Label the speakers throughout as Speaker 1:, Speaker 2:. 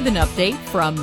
Speaker 1: With an update from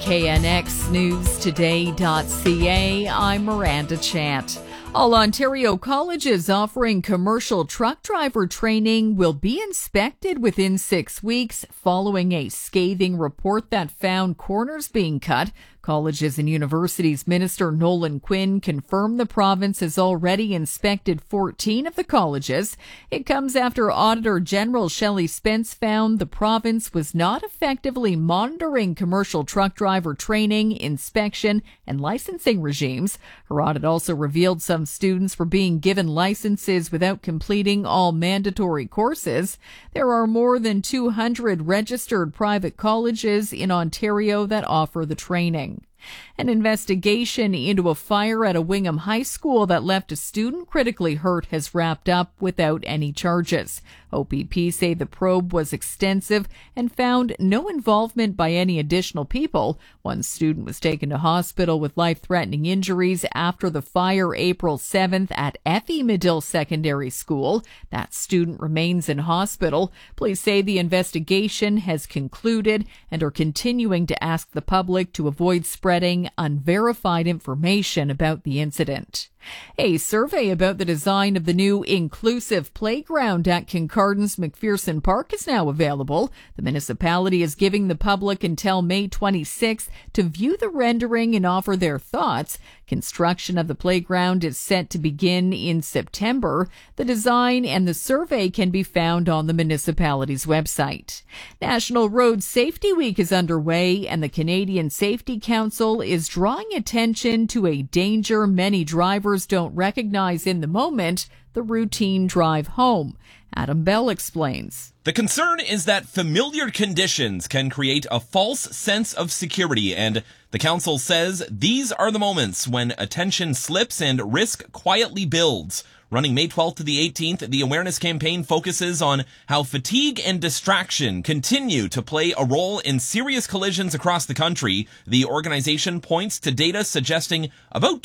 Speaker 1: CKNXNewsToday.ca, I'm Miranda Chant. All Ontario colleges offering commercial truck driver training will be inspected within 6 weeks following a scathing report that found corners being cut. Colleges and Universities Minister Nolan Quinn confirmed the province has already inspected 14 of the colleges. It comes after Auditor General Shelley Spence found the province was not effectively monitoring commercial truck driver training, inspection, and licensing regimes. Her audit also revealed some students were being given licenses without completing all mandatory courses. There are more than 200 registered private colleges in Ontario that offer the training. An investigation into a fire at a Wingham High School that left a student critically hurt has wrapped up without any charges. OPP say the probe was extensive and found no involvement by any additional people. One student was taken to hospital with life-threatening injuries after the fire April 7th at Effie Medill Secondary School. That student remains in hospital. Police say the investigation has concluded and are continuing to ask the public to avoid spreading unverified information about the incident. A survey about the design of the new inclusive playground at Kincardin's McPherson Park is now available. The municipality is giving the public until May 26th to view the rendering and offer their thoughts. Construction of the playground is set to begin in September. The design and the survey can be found on the municipality's website. National Road Safety Week is underway, and the Canadian Safety Council is drawing attention to a danger many drivers don't recognize in the moment: the routine drive home. Adam Bell explains.
Speaker 2: The concern is that familiar conditions can create a false sense of security, and the council says these are the moments when attention slips and risk quietly builds. Running May 12th to the 18th, the awareness campaign focuses on how fatigue and distraction continue to play a role in serious collisions across the country. The organization points to data suggesting about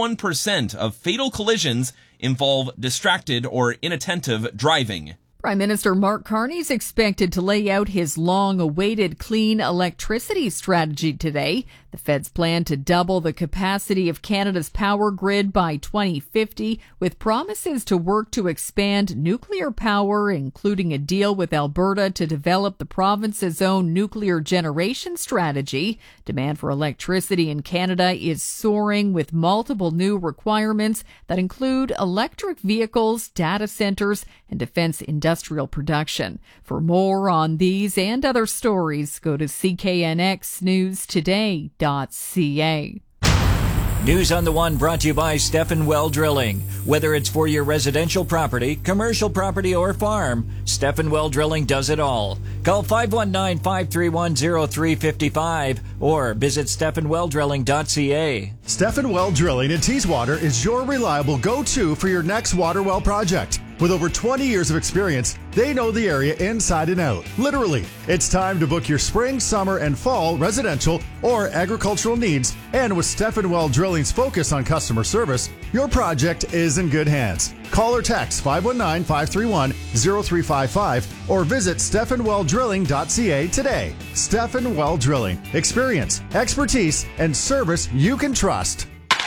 Speaker 2: 21% of fatal collisions involve distracted or inattentive driving.
Speaker 1: Prime Minister Mark Carney is expected to lay out his long-awaited clean electricity strategy today. The Fed's plan to double the capacity of Canada's power grid by 2050, with promises to work to expand nuclear power, including a deal with Alberta to develop the province's own nuclear generation strategy. Demand for electricity in Canada is soaring, with multiple new requirements that include electric vehicles, data centers, and defense industrial production. For more on these and other stories, go to CKNXNewsToday.ca.
Speaker 3: News on the One brought to you by Stephen Well Drilling. Whether it's for your residential property, commercial property, or farm, Stephen Well Drilling does it all. Call 519-531-0355 or visit StephenWellDrilling.ca.
Speaker 4: Stephen Well Drilling in Teeswater is your reliable go-to for your next water well project. With over 20 years of experience, they know the area inside and out. Literally, it's time to book your spring, summer, and fall residential or agricultural needs. And with Stephen Well Drilling's focus on customer service, your project is in good hands. Call or text 519-531-0355 or visit StephenWellDrilling.ca today. Stephen Well Drilling. Experience, expertise, and service you can trust.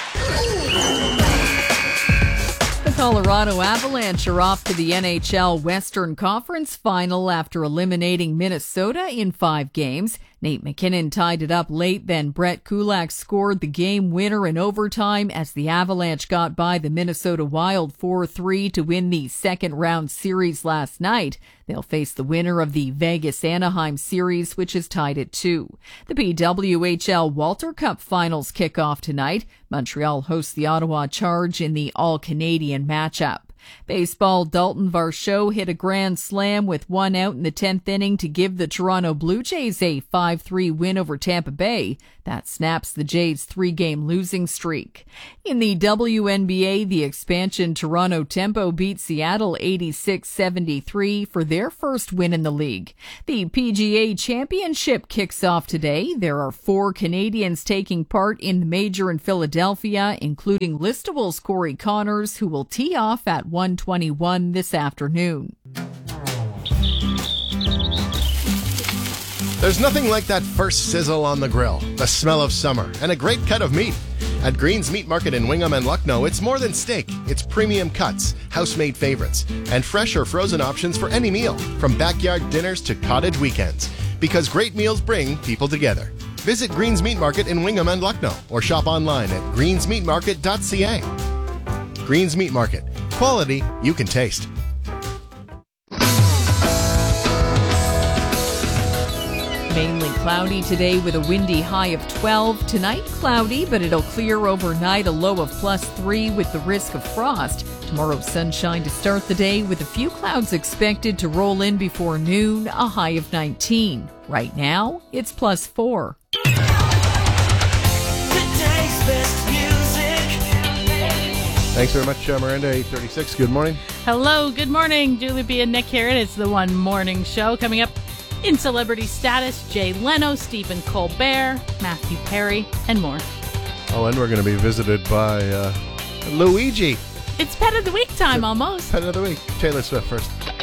Speaker 1: The Colorado Avalanche are off to the NHL Western Conference Final after eliminating Minnesota in 5 games. Nate McKinnon tied it up late, then Brett Kulak scored the game winner in overtime as the Avalanche got by the Minnesota Wild 4-3 to win the second-round series last night. They'll face the winner of the Vegas-Anaheim series, which is tied at 2. The PWHL Walter Cup Finals kick off tonight. Montreal hosts the Ottawa Charge in the All-Canadian matchup. Baseball, Dalton Varsho hit a grand slam with 1 out in the 10th inning to give the Toronto Blue Jays a 5-3 win over Tampa Bay. That snaps the Jays' 3-game losing streak. In the WNBA, the expansion Toronto Tempo beat Seattle 86-73 for their first win in the league. The PGA Championship kicks off today. There are 4 Canadians taking part in the major in Philadelphia, including Listable's Corey Connors, who will tee off at 1:21 this afternoon.
Speaker 5: There's nothing like that first sizzle on the grill, the smell of summer, and a great cut of meat. At Green's Meat Market in Wingham and Lucknow, it's more than steak. It's premium cuts, house-made favorites, and fresh or frozen options for any meal, from backyard dinners to cottage weekends. Because great meals bring people together. Visit Green's Meat Market in Wingham and Lucknow, or shop online at greensmeatmarket.ca. Green's Meat Market. Quality you can taste.
Speaker 1: Mainly cloudy today with a windy high of 12. Tonight, cloudy, but it'll clear overnight, a low of +3 with the risk of frost. Tomorrow, sunshine to start the day with a few clouds expected to roll in before noon, a high of 19. Right now, it's +4.
Speaker 5: Thanks very much, Miranda. 8:36. Good morning.
Speaker 6: Hello, good morning. Julie B. and Nick here. It's the One Morning Show. Coming up in celebrity status, Jay Leno, Stephen Colbert, Matthew Perry, and more.
Speaker 5: Oh, and we're going to be visited by Luigi.
Speaker 6: It's Pet of the Week time almost.
Speaker 5: Pet of the Week. Taylor Swift first.